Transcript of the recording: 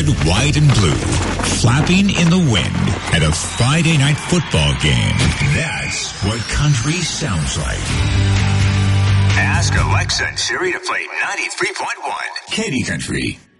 red, white, and blue, flapping in the wind at a Friday night football game. That's what country sounds like. Ask Alexa and Siri to play 93.1 Katy Country.